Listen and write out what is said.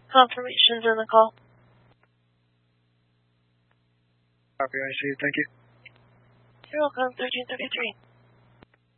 confirmations in the call. Copy, I see. Thank you. You're welcome. 1333.